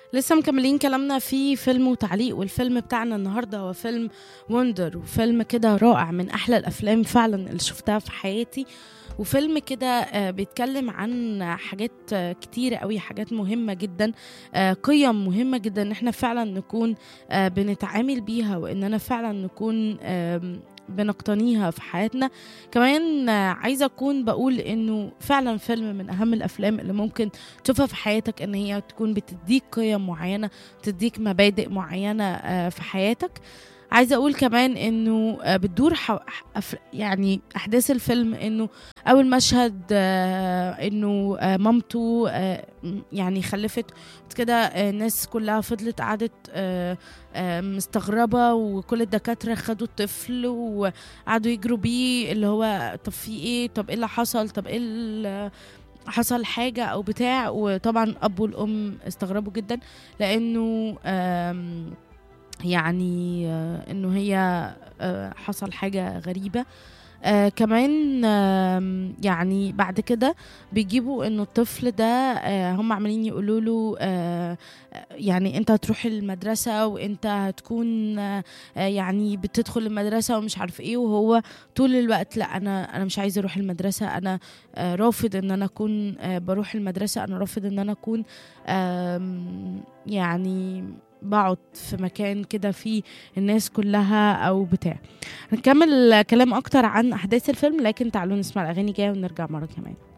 لسه مكملين كلامنا في فيلم وتعليق، والفيلم بتاعنا النهارده هو فيلم وندر، وفيلم كده رائع من احلى الافلام فعلا اللي شفتها في حياتي. وفيلم كده بيتكلم عن حاجات كتيرة قوي، حاجات مهمة جدا، قيم مهمة جدا ان احنا فعلا نكون بنتعامل بيها، واننا فعلا نكون بنقتنيها في حياتنا. كمان عايزة أكون بقول إنه فعلا فيلم من أهم الأفلام اللي ممكن تشوفها في حياتك، إن هي تكون بتديك قيم معينة، بتديك مبادئ معينة في حياتك. عايزة أقول كمان إنه بتدور يعني أحداث الفيلم إنه أول مشهد إنه مامته يعني خلفت كده. الناس كلها فضلت قعدت مستغربة، وكل الدكاترة خدوا الطفل وقعدوا يجروا بيه، اللي هو طب في ايه، طب ايه اللي حصل، طب ايه حصل حاجة او بتاع. وطبعا اب والام استغربوا جدا، لانه يعني انه هي حصل حاجة غريبة. كمان يعني بعد كده بيجيبوا انه الطفل ده هم عمالين يقولوا له يعني انت هتروح المدرسة، وانت هتكون يعني بتدخل المدرسة ومش عارف ايه. وهو طول الوقت لا، انا مش عايز اروح المدرسة، انا رافض ان انا اكون بروح المدرسة، انا رافض ان انا اكون يعني بقعد في مكان كده فيه الناس كلها او بتاع. هنكمل كلام اكتر عن احداث الفيلم، لكن تعالوا نسمع الاغاني جايه ونرجع مره كمان.